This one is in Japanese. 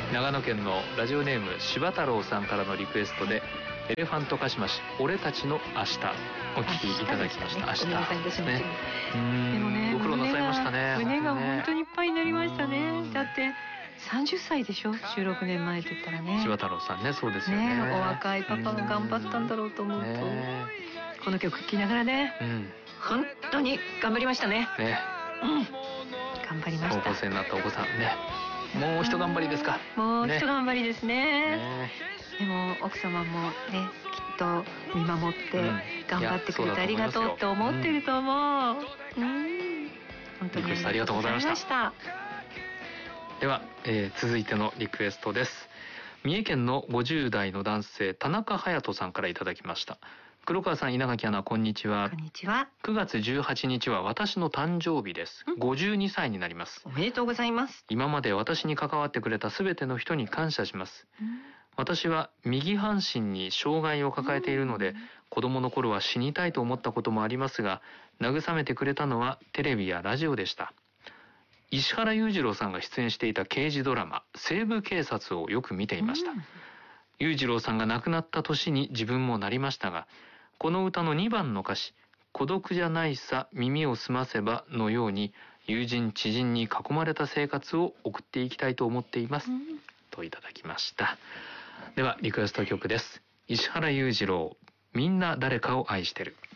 長野県のラジオネーム柴太郎さんからのリクエストでエレファントカシマシ俺たちの明日お聞きいただきました。明日ですね。 でもね、 ご苦労なさいましたね。 胸が本当にいっぱいになりましたね。だって30歳でしょ、16年前と言ったらね。 柴太郎さんね、そうですよね。 お若いパパが頑張ったんだろうと思うと、この曲聴きながらね、本当に頑張りましたね。頑張りました。 高校生になったお子さんね、もう一頑張りですか。 もう一頑張りですね。でも奥様もね、きっと見守って頑張ってくれてありがとうって思ってると思う。本当にありがとうございました。 では、続いてのリクエストです。三重県の50代の男性田中隼人さんからいただきました。黒川さん、稲垣アナ、こんにちは。 こんにちは。 9月18日は私の誕生日です。52歳になります。 おめでとうございます。 今まで私に関わってくれたすべての人に感謝します。私は右半身に障害を抱えているので、子供の頃は死にたいと思ったこともありますが、慰めてくれたのはテレビやラジオでした。石原裕次郎さんが出演していた刑事ドラマ西部警察をよく見ていました。裕次郎さんが亡くなった年に自分もなりましたが、この歌の2番の歌詞、孤独じゃないさ耳を澄ませばのように、友人知人に囲まれた生活を送っていきたいと思っています、といただきました。ではリクエスト曲です。石原裕次郎、みんな誰かを愛してる。